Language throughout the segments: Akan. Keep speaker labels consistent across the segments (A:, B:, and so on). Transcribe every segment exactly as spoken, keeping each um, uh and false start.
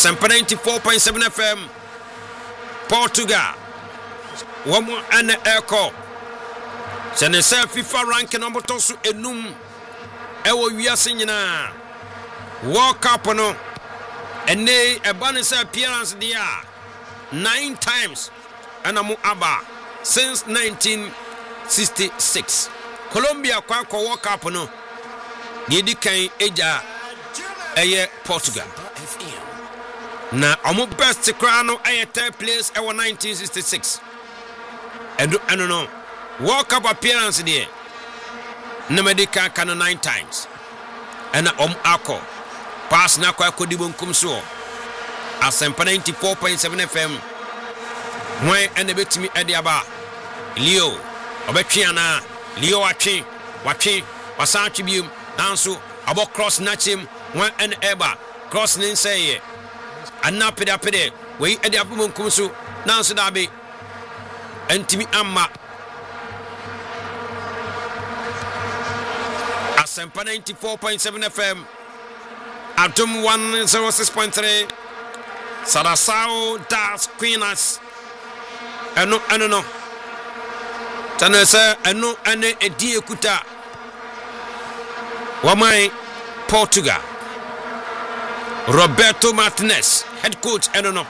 A: Asempa ninety-four point seven F M. Portugal. One more and echo. Senesa FIFA ranking number tosu enum. Ewo wiase nyina. World Cup no. Ene ebanisa appearance dia nine times. Anamu aba since nineteen sixty-six. Colombia kwa kwa World Cup no. Yedi kan eja eye Portugal. Na omo best crown eye third place ewo nineteen sixty-six. And I don't know. World Cup appearance there. Namedika can nine times. And om ako. Pass na kwa kodibon kumso. Asempa ninety-four point seven F M. Mwen ene betimi ediaba. Leo. Obetwi ana. Leo watwi. Watwi. Wasanchi bium. Nanso. Abo cross nachim. Mwen ene eba. Cross ninseye. Anna pede pede. We ediaba mon kumso. Nanso dabi. Entimi amma. Asempa ninety-four point seven F M. Atom one oh six point three. Sadasao das Queenas. Eno eno no. Tanese eno ene edi ekuta. Wamai Portugal. Roberto Martinez, head coach eno no.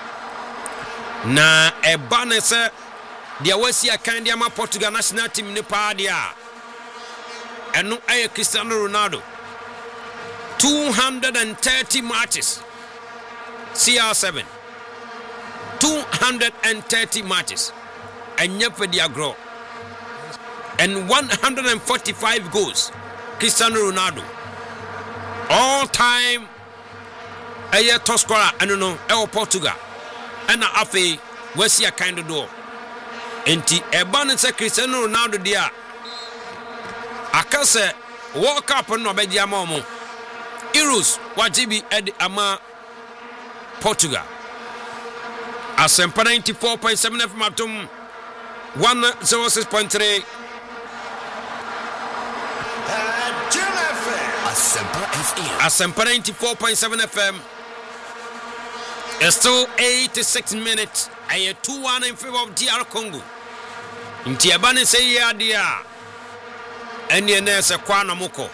A: Na ebanese dia wasi akan dia ma Portugal national team ne pa dia. Eno aye Cristiano Ronaldo. two hundred thirty matches. C R seven. two hundred thirty matches. And Nyepedi grow. And one hundred forty-five goals. Cristiano Ronaldo. All time aye top scorer eno no e Portugal. And afi wasi akan do do. Enti ebane se Cristiano Ronaldo dia akase World Cup no be dia ma mo Euros wajibi ed ama Portugal. Asempa ninety-four point seven F M atom one oh six point three. Asempa F M. Asempa ninety-four point seven F M. It's still eighty-six minutes. Aye two one in favor of D R Congo. Inti abane say ya dia. Eni ene se kwa na moko.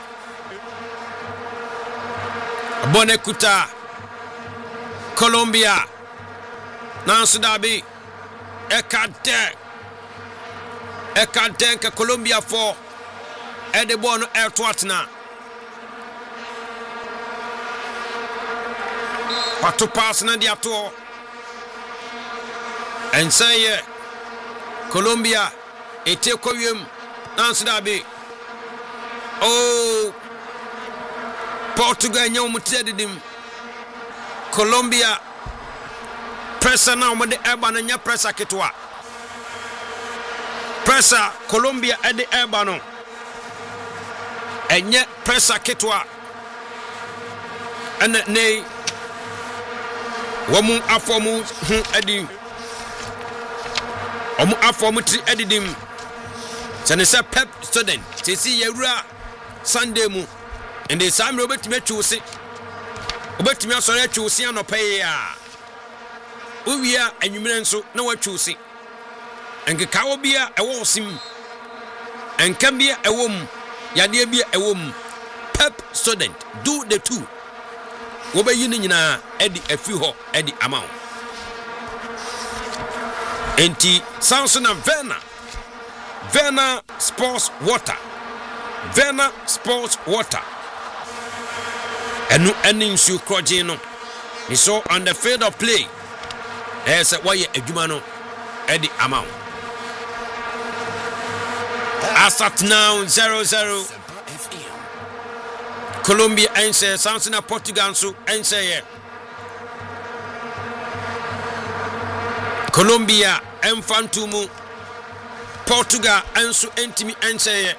A: Abone kuta Colombia. Nansu dabi. Ekade. Ekade ke Colombia for Edebono Ertwatna. Patu pass na dia to. And say Colombia ete koyem Nansu dabi. Oh, Portugal nyom mutedidim. Colombia pressure now mo de eba no nya pressure ketwa. Pressure Colombia e de eba no. Enye pressure ketwa. Ana nei womu afomu hu edi. Omu afomu tri edidim. Senesa pep student. Tesi yewura Sunday mu and the Sam Robert me choose Robert me asore choose anope ya Uwia anwumere nso na wa choose Enkeka wo bia ewo sim Enka bia ewo mu yade bia ewo mu pep student do the two wo be yi ni nyina edi afi ho edi amount enti Samson and Verna Verna Sports Water Verna Sports Water. Enu eninsu kroje no. Ni so on the field of play. There's a way adwuma no edi amount. As at now zero zero. Colombia ense Samson na Portugal so ense ye. Colombia emfantumu Portugal enso entimi ense ye.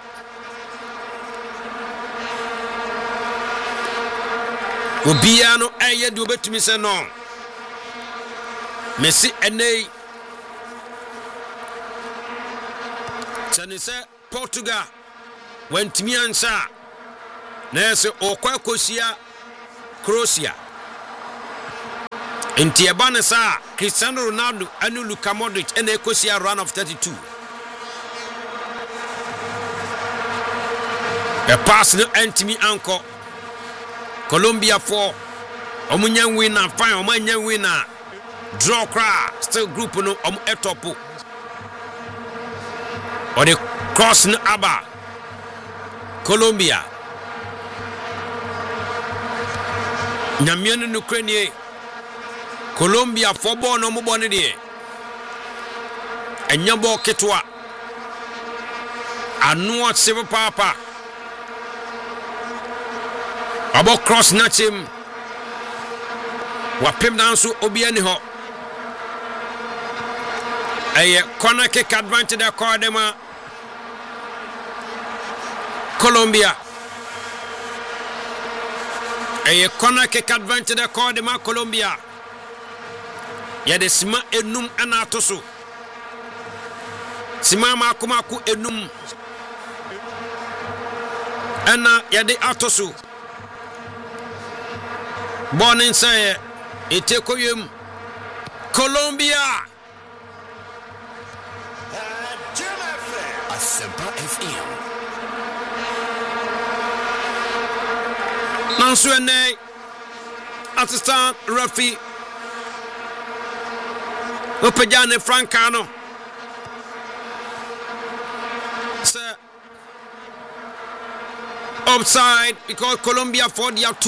A: Obiano eye do betumi se no. Messi enei. Sanise Portugal wentimi ansa. Na se okwa kosia Croatia. Nti eba ne sa Cristiano Ronaldo anu Luka Modric ene ekosia run of thirty-two. A pass no entimi anko. Colombia for omunya winner fine omanya winner. Draw cry still group no om etopo. Or the cross no aba. Colombia. Nyamiano no Ukraine. Colombia for ball no mo bone de. Enya ball ketwa. Anu at seven papa. Abo cross nachim. Wapim down so obiani ho. A corner kick advantage the Cordema Colombia. A corner kick advantage the Cordema Colombia. Yade sima enum anatoso. Sima makumaku enum. Ana yade atoso. Born inside Itekoyum Colombia.
B: Asempa F M.
A: Nansu ene assistant referee Opejane Francano. Sir, offside because Colombia for their two